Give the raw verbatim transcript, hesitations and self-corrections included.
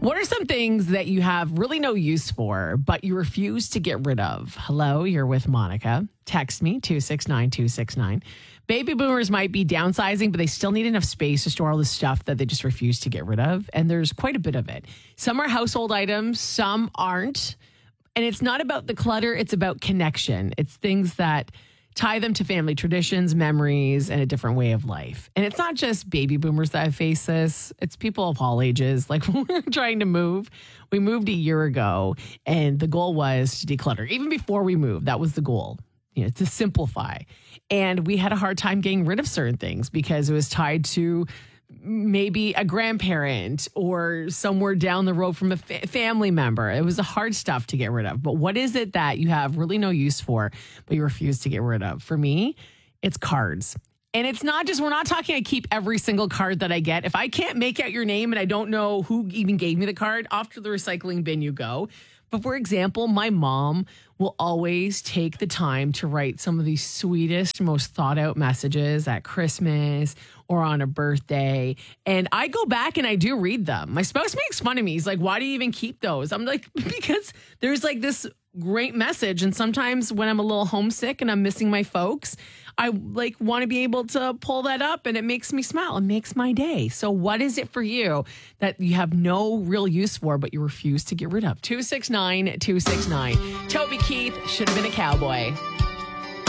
What are some things that you have really no use for, but you refuse to get rid of? Hello, you're with Monica. Text me, two six nine two six nine. Baby boomers might be downsizing, but they still need enough space to store all the stuff that they just refuse to get rid of. And there's quite a bit of it. Some are household items, some aren't. And it's not about the clutter, it's about connection. It's things that tie them to family traditions, memories, and a different way of life. And it's not just baby boomers that have faced this. It's people of all ages. Like when we're trying to move, we moved a year ago, and the goal was to declutter. Even before we moved, that was the goal, you know, to simplify. And we had a hard time getting rid of certain things because it was tied to maybe a grandparent or somewhere down the road from a fa- family member. It was the hard stuff to get rid of. But what is it that you have really no use for, but you refuse to get rid of? For me, it's cards. And it's not just, we're not talking I keep every single card that I get. If I can't make out your name and I don't know who even gave me the card, off to the recycling bin you go. But for example, my mom will always take the time to write some of the sweetest, most thought out messages at Christmas or on a birthday. And I go back and I do read them. My spouse makes fun of me. He's like, why do you even keep those? I'm like, because there's like this great message. And sometimes when I'm a little homesick and I'm missing my folks, I like want to be able to pull that up and it makes me smile. It makes my day. So what is it for you that you have no real use for, but you refuse to get rid of? two six nine two six nine. Toby Keith should have been a cowboy.